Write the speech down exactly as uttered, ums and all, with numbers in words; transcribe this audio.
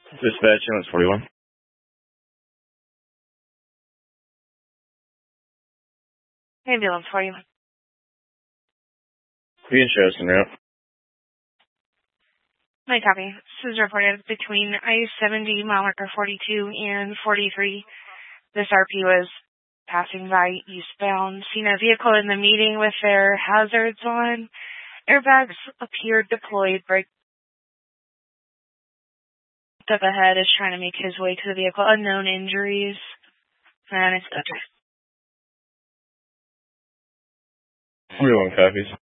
Dispatch, ambulance forty-one. Ambulance forty-one. Being chosen route. My copy. This is reported between I seventy, mile marker forty-two, and forty-three. This R P was passing by eastbound, seen a vehicle in the meeting with their hazards on. Airbags appeared deployed. Brake up ahead is trying to make his way to the vehicle. Unknown injuries. And it's okay. forty-one copies.